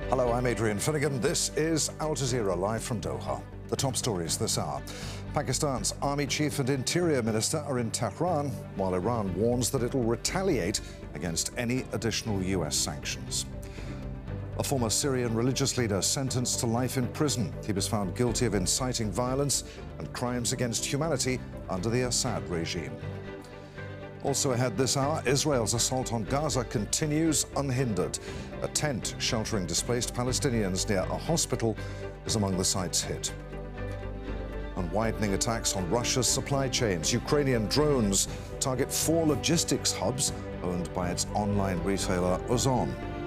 Hello, I'm Adrian Finnegan. This is Al Jazeera live from Doha. The top stories this hour. Pakistan's Army Chief and Interior Minister are in Tehran, while Iran warns that it will retaliate against any additional US sanctions. A former Syrian religious leader sentenced to life in prison. He was found guilty of inciting violence and crimes against humanity under the Assad regime. Also ahead this hour, Israel's assault on Gaza continues unhindered. A tent sheltering displaced Palestinians near a hospital is among the sites hit. And widening attacks on Russia's supply chains. Ukrainian drones target 4 logistics hubs owned by its online retailer Ozon.